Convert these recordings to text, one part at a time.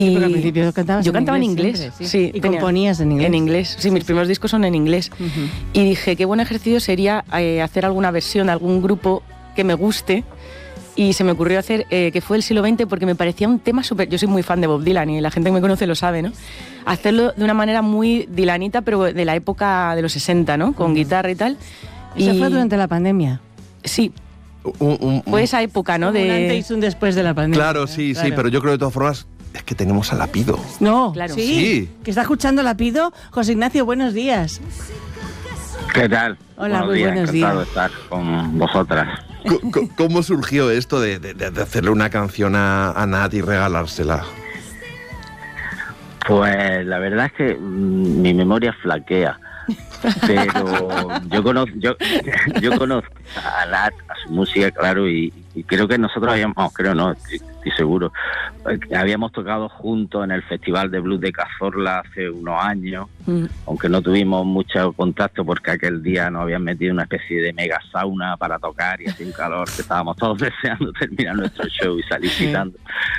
Y porque al principio cantabas yo cantaba en inglés, siempre, sí. ¿Y componías en inglés? En inglés, sí, mis primeros discos son en inglés. Y dije, qué buen ejercicio sería hacer alguna versión de algún grupo que me guste. Y se me ocurrió hacer, que fue el siglo XX, porque me parecía un tema súper... Yo soy muy fan de Bob Dylan y la gente que me conoce lo sabe, ¿no? Hacerlo de una manera muy dylanita, pero de la época de los 60, ¿no? Con guitarra y tal. ¿Eso fue durante la pandemia? Sí. Fue esa época, ¿no? Un antes y un después de la pandemia. Claro, sí, sí, pero yo creo de todas formas... Es que tenemos a Lapido. No, claro. Sí. Que está escuchando Lapido. José Ignacio, buenos días. ¿Qué tal? Hola, muy buenos días. Encantado de estar con vosotras. ¿Cómo surgió esto de hacerle una canción a Nat y regalársela? Pues la verdad es que mi memoria flaquea. Pero yo conozco a Nat, a su música, claro, y creo que nosotros estoy seguro, habíamos tocado juntos en el Festival de Blues de Cazorla hace unos años, aunque no tuvimos mucho contacto porque aquel día nos habían metido una especie de mega sauna para tocar y hacía un calor que estábamos todos deseando terminar nuestro show y salir gritando.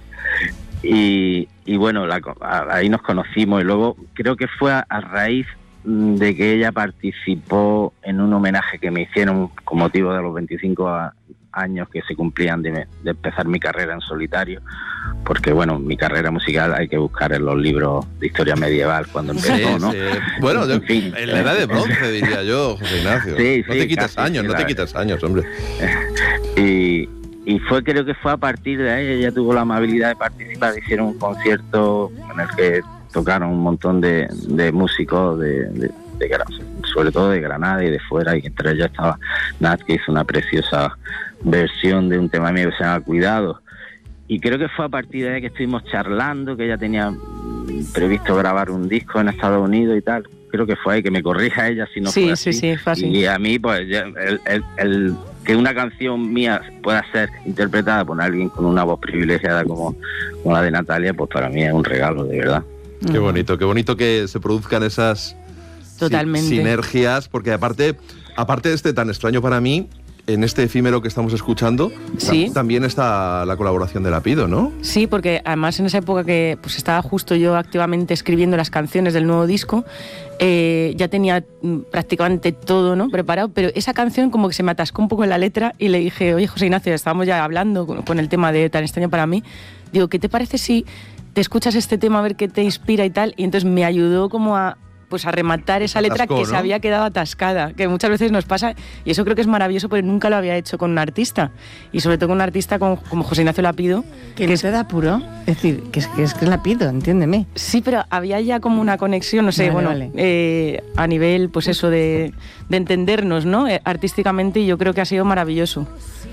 Y bueno, ahí nos conocimos y luego creo que fue a raíz de que ella participó en un homenaje que me hicieron con motivo de los 25 años que se cumplían de empezar mi carrera en solitario, porque bueno, mi carrera musical hay que buscar en los libros de historia medieval cuando empezó, ¿no? Sí. Bueno, en fin, en la edad de bronce, diría yo, José Ignacio. Sí, no te quitas años, no te quitas años, hombre. Y creo que fue a partir de ahí, ella tuvo la amabilidad de participar, hicieron un concierto en el que tocaron un montón de músicos sobre todo de Granada y de fuera, y entre ellos estaba Nat, que hizo una preciosa versión de un tema mío que se llama Cuidado. Y creo que fue a partir de ahí que estuvimos charlando, que ella tenía previsto grabar un disco en Estados Unidos y tal. Creo que fue ahí, que me corrija ella si no fue así. Sí, fue así. Y a mí, pues, el que una canción mía pueda ser interpretada por alguien con una voz privilegiada como la de Natalia, pues para mí es un regalo, de verdad. Qué bonito que se produzcan esas sinergias, porque aparte de este tan extraño para mí, en este efímero que estamos escuchando, también está la colaboración de Lapido, ¿no? Sí, porque además en esa época que pues estaba justo yo activamente escribiendo las canciones del nuevo disco, ya tenía prácticamente todo, ¿no?, preparado, pero esa canción como que se me atascó un poco en la letra y le dije, oye, José Ignacio, estábamos ya hablando con el tema de Tan extraño para mí, digo, ¿qué te parece si te escuchas este tema a ver qué te inspira y tal? Y entonces me ayudó como a rematar esa letra que se había quedado atascada, que muchas veces nos pasa, y eso creo que es maravilloso porque nunca lo había hecho con un artista, y sobre todo con un artista como José Ignacio Lapido. Que no se da apuro, es decir, que es Lapido, entiéndeme. Sí, pero había ya como una conexión, no sé, vale. A nivel, pues eso, de entendernos, ¿no?, artísticamente, y yo creo que ha sido maravilloso.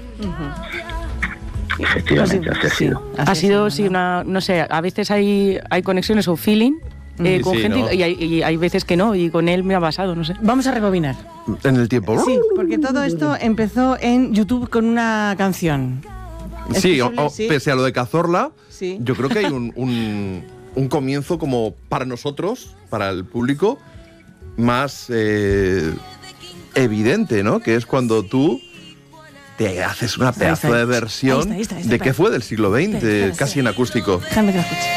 Efectivamente, ha sido, sí, una, no sé, a veces hay conexiones o feeling con gente, ¿no? y hay veces que no, y con él me ha pasado, no sé. Vamos a rebobinar. En el tiempo. Sí, porque todo esto empezó en YouTube con una canción. Sí, pese a lo de Cazorla, yo creo que hay un comienzo como para nosotros, para el público, más evidente, ¿no? Que es cuando tú te haces una pedazo de versión de que fue del siglo XX, casi en acústico. Déjame que lo escuche.